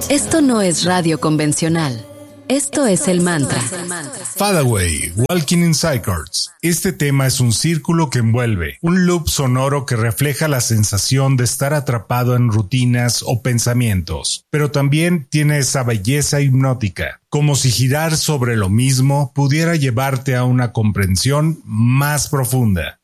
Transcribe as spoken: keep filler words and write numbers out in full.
Esto no es radio convencional. Esto es el mantra. Fadaway, Walking in Cycles. Este tema es un círculo que envuelve, un loop sonoro que refleja la sensación de estar atrapado en rutinas o pensamientos, pero también tiene esa belleza hipnótica, como si girar sobre lo mismo pudiera llevarte a una comprensión más profunda.